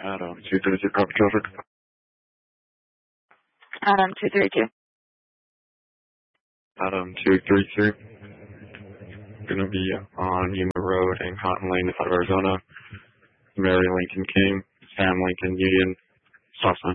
Adam 232 copy traffic. Adam 232. Adam 233. Gonna be on Yuma Road in Cotton Lane, Nevada, Arizona. Mary Lincoln King, Sam Lincoln Union, stop sign.